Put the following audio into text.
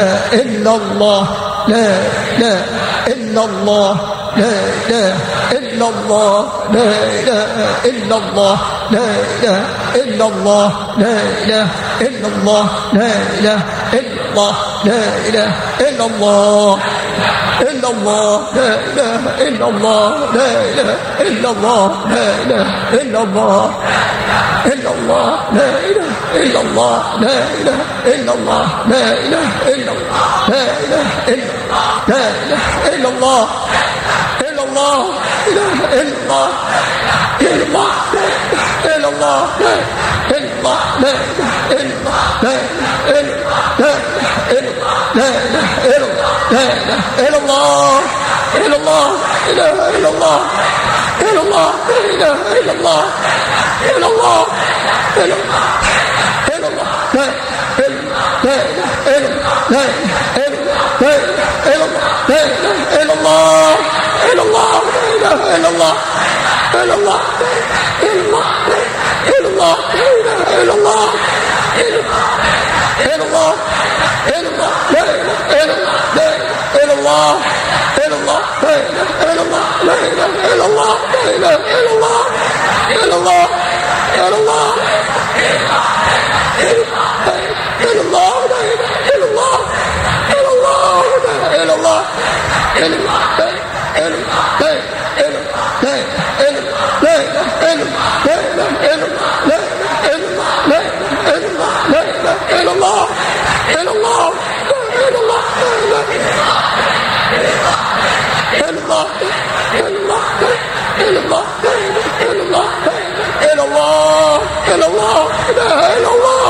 إلا الله لا إله إلا الله لا إله إلا الله لا إله إلا الله لا إله إلا الله لا إله إلا الله لا إله إلا الله لا إله إلا الله إلا الله لا إله إلا الله لا إله إلا الله لا إله إلا الله إلا الله لا إله إلا الله لا إله إلا الله لا إله إلا الله لا إله إلا الله لا إله إلا الله إلا الله إله إلا الله إلا الله إلا الله إلا الله لا إله إلا الله إلا الله إله إلا الله إلا الله إله إلا الله إلا الله إلا الله إلا الله لا إله إلا الله إلا الله لا إله إلا الله إلا الله إلا الله إلا الله إلا الله إلا الله إلا الله لا إله إلا الله إلا الله لا إله إلا الله لا إله إلا الله لا إله إلا الله إلا الله إلا الله إلا الله لا إله إلا الله إلا الله لا إله إلا الله إلا الله إلا الله